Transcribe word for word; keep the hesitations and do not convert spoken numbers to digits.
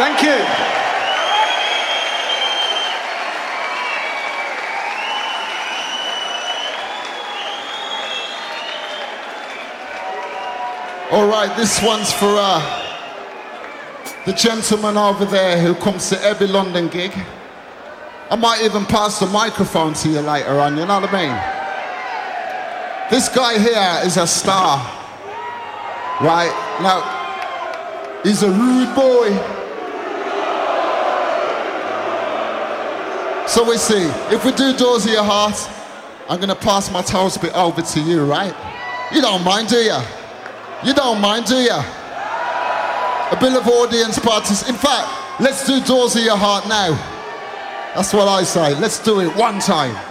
Thank you. All right, this one's for uh, the gentleman over there who comes to every London gig. I might even pass the microphone to you later on, you know what I mean? This guy here is a star, right? Now, he's a rude boy. So we see, if we do Doors of Your Heart, I'm gonna pass my toast bit over to you, right? You don't mind, do you? You don't mind, do you? A bit of audience parties. In fact, let's do Doors of Your Heart now. That's what I say. Let's do it one time.